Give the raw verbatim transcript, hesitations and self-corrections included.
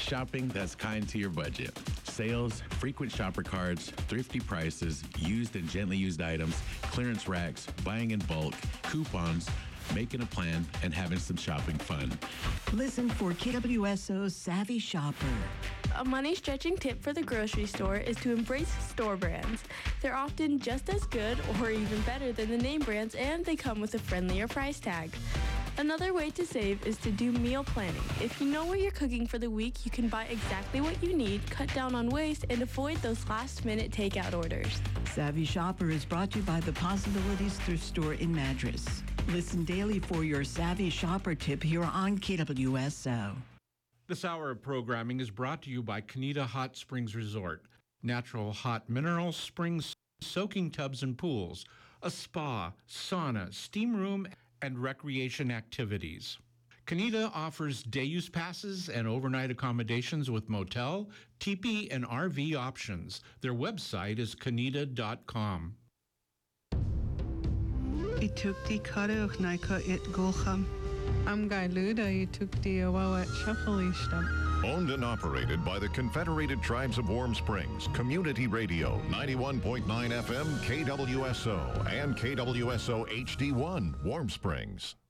shopping that's kind to your budget. Sales, frequent shopper cards, thrifty prices, used and gently used items, clearance racks, buying in bulk, coupons, making a plan, and having some shopping fun. Listen for K W S O's Savvy Shopper. A money-stretching tip for the grocery store is to embrace store brands. They're often just as good or even better than the name brands, and they come with a friendlier price tag. Another way to save is to do meal planning. If you know what you're cooking for the week, you can buy exactly what you need, cut down on waste, and avoid those last-minute takeout orders. Savvy Shopper is brought to you by the Possibilities Thrift Store in Madras. Listen daily for your Savvy Shopper tip here on K W S O. This hour of programming is brought to you by Kanita Hot Springs Resort. Natural hot mineral springs, soaking tubs and pools, a spa, sauna, steam room, and recreation activities. Kanita offers day-use passes and overnight accommodations with motel, teepee, and R V options. Their website is kanita dot com. Itukti karuch naika it golcham. Am gailuda itukti awawat shuffleishtam. Owned and operated by the Confederated Tribes of Warm Springs, Community Radio, ninety-one point nine F M, K W S O, and K W S O H D one, Warm Springs.